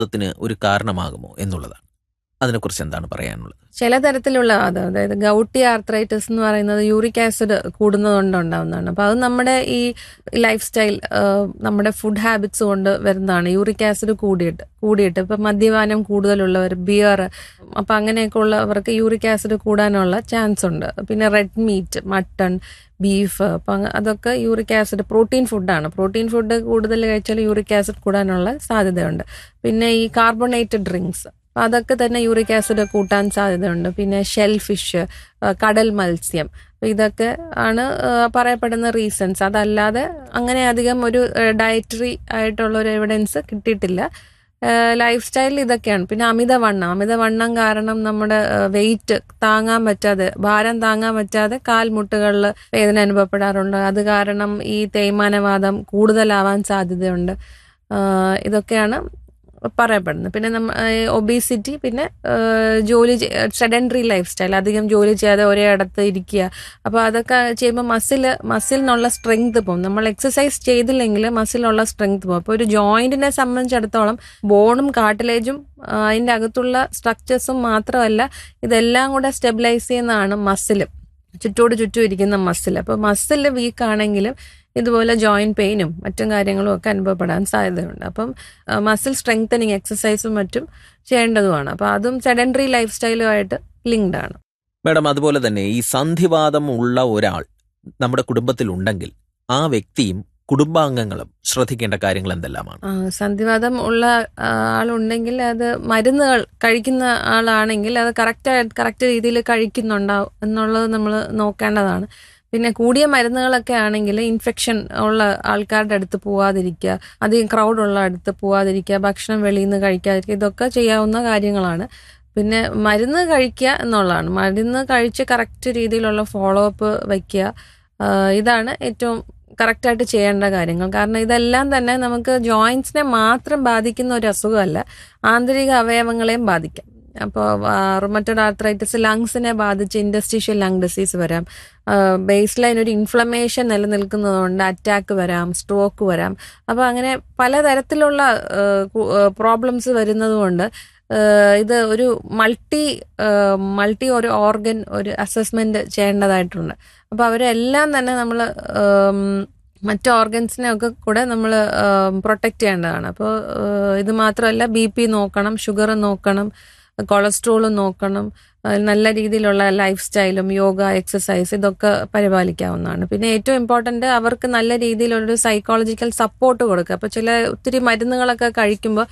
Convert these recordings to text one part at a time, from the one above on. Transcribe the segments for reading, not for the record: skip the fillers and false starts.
ത്തിന് ഒരു കാരണമാകുമോ എന്നുള്ളതാണ്. അതിനെക്കുറിച്ച് എന്താണ് പറയാനുള്ളത്? ചില തരത്തിലുള്ള വാദം, അതായത് ഗൗട്ടി ആർത്രൈറ്റിസ് എന്ന് പറയുന്നത് യൂറിക് ആസിഡ് കൂടുന്നതുകൊണ്ട് ഉണ്ടാവുന്നതാണ്. അപ്പോൾ അത് നമ്മുടെ ഈ ലൈഫ് സ്റ്റൈൽ, നമ്മുടെ ഫുഡ് ഹാബിറ്റ്സ് കൊണ്ട് വരുന്നതാണ്. യൂറിക് ആസിഡ് കൂടിയിട്ട് ഇപ്പം മദ്യപാനം കൂടുതലുള്ളവർ, ബിയർ, അപ്പം അങ്ങനെയൊക്കെ ഉള്ളവർക്ക് യൂറിക് ആസിഡ് കൂടാനുള്ള ചാൻസ് ഉണ്ട്. പിന്നെ റെഡ് മീറ്റ്, മട്ടൺ, ബീഫ്, അപ്പം അതൊക്കെ യൂറിക് ആസിഡ്, പ്രോട്ടീൻ ഫുഡാണ്. പ്രോട്ടീൻ ഫുഡ് കൂടുതൽ കഴിച്ചാൽ യൂറിക് ആസിഡ് കൂടാനുള്ള സാധ്യതയുണ്ട്. പിന്നെ ഈ കാർബണേറ്റഡ് ഡ്രിങ്ക്സ്, അതൊക്കെ തന്നെ യൂറിക് ആസിഡ് കൂട്ടാൻ സാധ്യതയുണ്ട്. പിന്നെ ഷെൽ ഫിഷ്, കടൽ മത്സ്യം, ഇതൊക്കെ ആണ് പറയപ്പെടുന്ന റീസൺസ്. അതല്ലാതെ അങ്ങനെ അധികം ഒരു ഡയറ്ററി ആയിട്ടുള്ള ഒരു എവിഡൻസ് കിട്ടിയിട്ടില്ല. ലൈഫ് സ്റ്റൈലിൽ ഇതൊക്കെയാണ്. പിന്നെ അമിതവണ്ണം കാരണം നമ്മുടെ വെയിറ്റ് താങ്ങാൻ പറ്റാതെ, ഭാരം താങ്ങാൻ പറ്റാതെ കാൽമുട്ടുകളിൽ വേദന അനുഭവപ്പെടാറുണ്ട്. അത് കാരണം ഈ തേയ്മാനവാദം കൂടുതലാവാൻ സാധ്യതയുണ്ട്. ഇതൊക്കെയാണ് പറയപ്പെടുന്നത്. പിന്നെ ഒബീസിറ്റി, പിന്നെ സെഡൻഡറി ലൈഫ് സ്റ്റൈൽ, അധികം ജോലി ചെയ്യാതെ ഒരേ ഇടത്ത് ഇരിക്കുക. അപ്പോൾ അതൊക്കെ ചെയ്യുമ്പോൾ മസിലിനുള്ള സ്ട്രെങ്ത് പോകും. നമ്മൾ എക്സസൈസ് ചെയ്തില്ലെങ്കിൽ മസിലിനുള്ള സ്ട്രെങ്ത് പോകും. അപ്പോൾ ഒരു ജോയിന്റിനെ സംബന്ധിച്ചിടത്തോളം ബോണും കാർട്ടിലേജും അതിൻ്റെ അകത്തുള്ള സ്ട്രക്ചേഴ്സും മാത്രമല്ല, ഇതെല്ലാം കൂടെ സ്റ്റെബിലൈസ് ചെയ്യുന്നതാണ് മസിൽ, ചുറ്റും ഇരിക്കുന്ന മസിൽ. അപ്പോൾ മസിൽ വീക്ക് ആണെങ്കിലും ഇതുപോലെ ജോയിന്റ് പെയിനും മറ്റും കാര്യങ്ങളും ഒക്കെ അനുഭവപ്പെടാൻ സാധ്യതയുണ്ട്. അപ്പം മസിൽ സ്ട്രെങ്തനിങ് എക്സസൈസും മറ്റും ചെയ്യേണ്ടതുമാണ്. അപ്പം അതും സെഡൻഡറി ലൈഫ് സ്റ്റൈലുമായിട്ട് ലിങ്ക്ഡ് ആണ്. മാഡം, അതുപോലെ തന്നെ ഈ സന്ധിവാതം ഉള്ള ഒരാൾ നമ്മുടെ കുടുംബത്തിൽ ഉണ്ടെങ്കിൽ ആ വ്യക്തിയും കുടുംബാംഗങ്ങളും ശ്രദ്ധിക്കേണ്ട കാര്യങ്ങൾ എന്തെല്ലാമാണ്? സന്ധിവാതം ഉള്ള ആളുണ്ടെങ്കിൽ അത് മരുന്നുകൾ കഴിക്കുന്ന ആളാണെങ്കിൽ അത് കറക്റ്റ് രീതിയിൽ കഴിക്കുന്നുണ്ടാവും എന്നുള്ളത് നമ്മൾ നോക്കേണ്ടതാണ്. പിന്നെ കൂടിയ മരുന്നുകളൊക്കെ ആണെങ്കിൽ ഇൻഫെക്ഷൻ ഉള്ള ആൾക്കാരുടെ അടുത്ത് പോവാതിരിക്കുക, അധികം ക്രൗഡുള്ള അടുത്ത് പോവാതിരിക്കുക, ഭക്ഷണം വെളിയിൽ നിന്ന് കഴിക്കാതിരിക്കുക, ഇതൊക്കെ ചെയ്യാവുന്ന കാര്യങ്ങളാണ്. പിന്നെ മരുന്ന് കഴിക്കുക എന്നുള്ളതാണ്. മരുന്ന് കഴിച്ച് കറക്റ്റ് രീതിയിലുള്ള ഫോളോ അപ്പ് വയ്ക്കുക, ഇതാണ് ഏറ്റവും കറക്റ്റായിട്ട് ചെയ്യേണ്ട കാര്യങ്ങൾ. കാരണം ഇതെല്ലാം തന്നെ നമുക്ക് ജോയിൻസിനെ മാത്രം ബാധിക്കുന്ന ഒരു അസുഖമല്ല, ആന്തരിക അവയവങ്ങളെയും ബാധിക്കാം. അപ്പോൾ റുമറ്റോയ്ഡ് ആർത്രൈറ്റിസ് ലങ്സിനെ ബാധിച്ച് ഇൻഡസ്ട്രീഷ്യൽ ലങ് ഡിസീസ് വരാം. ബേസ് ലൈൻ ഒരു ഇൻഫ്ലമേഷൻ നിലനിൽക്കുന്നതുകൊണ്ട് അറ്റാക്ക് വരാം, സ്ട്രോക്ക് വരാം. അപ്പോൾ അങ്ങനെ പലതരത്തിലുള്ള പ്രോബ്ലംസ് വരുന്നതുകൊണ്ട് ഇത് ഒരു മൾട്ടി ഒരു ഓർഗൻ ഒരു അസസ്മെന്റ് ചെയ്യേണ്ടതായിട്ടുണ്ട്. അപ്പോൾ അവരെല്ലാം തന്നെ നമ്മൾ മറ്റ് ഓർഗൻസിനെ ഒക്കെ കൂടെ നമ്മൾ പ്രൊട്ടക്റ്റ് ചെയ്യേണ്ടതാണ്. അപ്പോൾ ഇത് മാത്രമല്ല, BP നോക്കണം, ഷുഗർ നോക്കണം, കൊളസ്ട്രോളും നോക്കണം, നല്ല രീതിയിലുള്ള ലൈഫ് സ്റ്റൈലും യോഗ, എക്സസൈസ്, ഇതൊക്കെ പരിപാലിക്കാവുന്നതാണ്. പിന്നെ ഏറ്റവും ഇമ്പോർട്ടൻ്റ് അവർക്ക് നല്ല രീതിയിലുള്ളൊരു സൈക്കോളജിക്കൽ സപ്പോർട്ട് കൊടുക്കുക. അപ്പോൾ ഒത്തിരി മരുന്നുകളൊക്കെ കഴിക്കുമ്പോൾ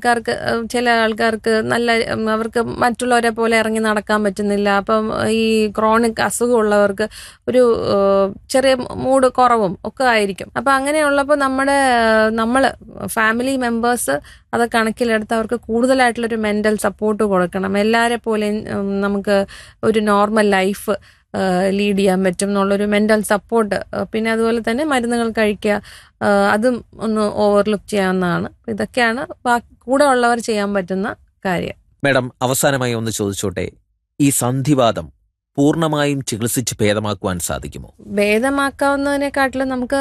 ചില ആൾക്കാർക്ക് അവർക്ക് മറ്റുള്ളവരെ പോലെ ഇറങ്ങി നടക്കാൻ പറ്റുന്നില്ല. അപ്പം ഈ ക്രോണിക് അസുഖമുള്ളവർക്ക് ഒരു ചെറിയ മൂഡ് കുറവും ഒക്കെ ആയിരിക്കും. അപ്പം അങ്ങനെയുള്ളപ്പോൾ നമ്മൾ ഫാമിലി മെമ്പേഴ്സ് അത് കണക്കിലെടുത്ത് അവർക്ക് കൂടുതലായിട്ടുള്ളൊരു മെൻ്റൽ സപ്പോർട്ട് കൊടുക്കണം. എല്ലാവരെ പോലെയും നമുക്ക് ഒരു നോർമൽ ലൈഫ് ലീഡ് ചെയ്യാൻ പറ്റും എന്നുള്ളൊരു മെൻ്റൽ സപ്പോർട്ട്. പിന്നെ അതുപോലെ തന്നെ മരുന്നുകൾ കഴിക്കുക, അതും ഒന്ന് ഓവർലുക്ക് ചെയ്യാവുന്നതാണ്. ഇതൊക്കെയാണ് കൂടെ ഉള്ളവർ ചെയ്യാൻ പറ്റുന്ന കാര്യം. മാഡം, അവസാനമായി ഒന്ന് ചോദിച്ചോട്ടെ, ഈ സന്ധിവാതം പൂർണ്ണമായും ചികിത്സിച്ച് ഭേദമാക്കുവാൻ സാധിക്കുമോ? ഭേദമാക്കാവുന്നതിനെക്കാട്ടിലും നമുക്ക്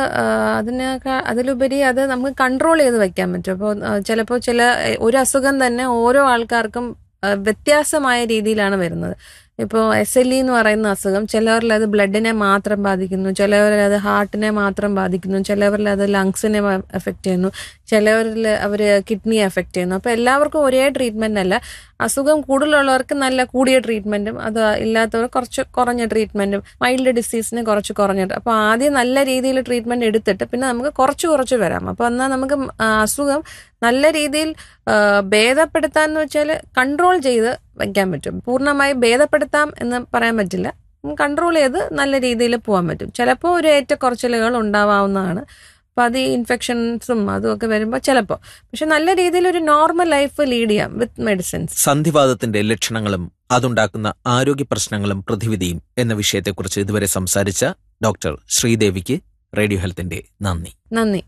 അതിലുപരി അത് നമുക്ക് കൺട്രോൾ ചെയ്ത് വെക്കാൻ പറ്റും. അപ്പോൾ ചിലപ്പോൾ ഒരു അസുഖം തന്നെ ഓരോ ആൾക്കാർക്കും വ്യത്യാസമായ രീതിയിലാണ് വരുന്നത്. ഇപ്പോൾ SLE എന്ന് പറയുന്ന അസുഖം ചിലവരിൽ അത് ബ്ലഡിനെ മാത്രം ബാധിക്കുന്നു, ചിലവരിൽ അത് ഹാർട്ടിനെ മാത്രം ബാധിക്കുന്നു, ചിലവരിൽ അത് ലങ്സിനെ എഫക്റ്റ് ചെയ്യുന്നു, ചിലവരിൽ അവർ കിഡ്നിയെ എഫക്റ്റ് ചെയ്യുന്നു. അപ്പോൾ എല്ലാവർക്കും ഒരേ ട്രീറ്റ്മെൻ്റ് അല്ല. അസുഖം കൂടുതലുള്ളവർക്ക് നല്ല കൂടിയ ട്രീറ്റ്മെൻറ്റും, അത് ഇല്ലാത്തവർ കുറച്ച് കുറഞ്ഞ ട്രീറ്റ്മെൻറ്റും, മൈൽഡ് ഡിസീസിന് കുറച്ച് കുറഞ്ഞിട്ട്. അപ്പോൾ ആദ്യം നല്ല രീതിയിൽ ട്രീറ്റ്മെൻറ്റ് എടുത്തിട്ട് പിന്നെ നമുക്ക് കുറച്ച് വരാം. അപ്പോൾ എന്നാൽ നമുക്ക് അസുഖം നല്ല രീതിയിൽ ഭേദപ്പെടുത്താന്ന് വെച്ചാൽ കൺട്രോൾ ചെയ്ത് വയ്ക്കാൻ പറ്റും. പൂർണ്ണമായി ഭേദപ്പെടുത്താം എന്ന് പറയാൻ പറ്റില്ല, കൺട്രോൾ ചെയ്ത് നല്ല രീതിയിൽ പോകാൻ പറ്റും. ചിലപ്പോൾ ഒരു ഏറ്റക്കുറച്ചിലുകൾ ഉണ്ടാവാവുന്നതാണ്. അപ്പോൾ അത് ഈ ഇൻഫെക്ഷൻസും അതുമൊക്കെ വരുമ്പോൾ ചിലപ്പോൾ, പക്ഷെ നല്ല രീതിയിൽ ഒരു നോർമൽ ലൈഫ് ലീഡ് ചെയ്യാം വിത്ത് മെഡിസിൻസ്. സന്ധിവാതത്തിന്റെ ലക്ഷണങ്ങളും അതുണ്ടാക്കുന്ന ആരോഗ്യ പ്രശ്നങ്ങളും പ്രതിവിധിയും എന്ന വിഷയത്തെക്കുറിച്ച് ഇതുവരെ സംസാരിച്ച ഡോക്ടർ ശ്രീദേവിക്ക് റേഡിയോ ഹെൽത്തിന്റെ നന്ദി.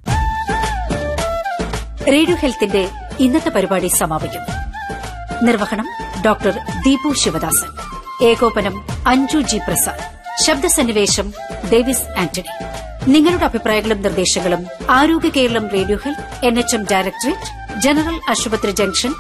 റേഡിയോ ഹെൽത്തിന്റെ ഇന്നത്തെ പരിപാടി സമാപിക്കുന്നു. നിർവഹണം ഡോക്ടർ ദീപു ശിവദാസൻ, ഏകോപനം അഞ്ജു ജി പ്രസാദ്, ശബ്ദസന്നിവേശം ഡേവിസ് ആന്റണി. നിങ്ങളുടെ അഭിപ്രായങ്ങളും നിർദ്ദേശങ്ങളും ആരോഗ്യ Keralam radio health NHM directorate general ആശുപത്രി ജംഗ്ഷൻ,